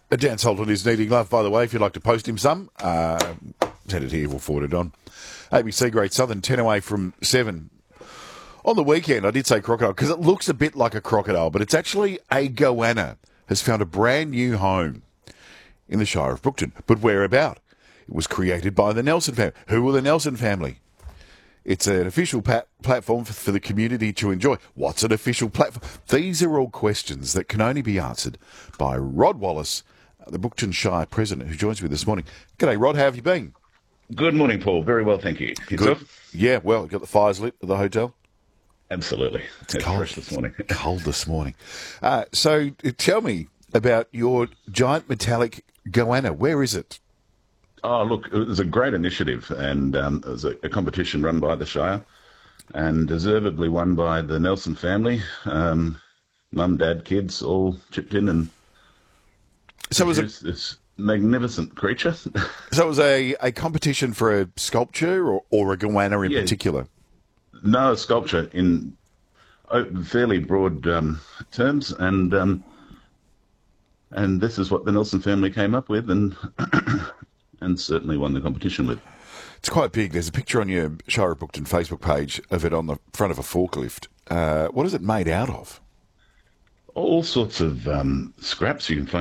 Dan Salton is needing love, by the way, if you'd like to post him some. Send it here, we'll forward it on. ABC Great Southern, 10 away from 7. On the weekend, I did say crocodile because it looks a bit like a crocodile, but it's actually a goanna has found a brand new home in the Shire of Brookton. But whereabout? It was created by the Nelson family. Who were the Nelson family? It's an official platform for the community to enjoy. What's an official platform? These are all questions that can only be answered by Rod Wallace, the Brookton Shire president, who joins me this morning. G'day, Rod. How have you been? Good morning, Paul. Very well, thank you. Yourself? Good. Yeah, well, got the fires lit at the hotel? Absolutely. It's cold. fresh this morning. Cold this morning. So tell me about your giant metallic goanna. Where is it? Oh, look, it was a great initiative, and it was a competition run by the Shire and deservedly won by the Nelson family. Mum, dad, kids all chipped in and So was produced this magnificent creature. So it was a competition for a sculpture or a goanna in particular? No, a sculpture in fairly broad terms, and this is what the Nelson family came up with, and and certainly won the competition with. It's quite big. There's a picture on your Shire of Brookton Facebook page of it on the front of a forklift. What is it made out of? All sorts of scraps you can find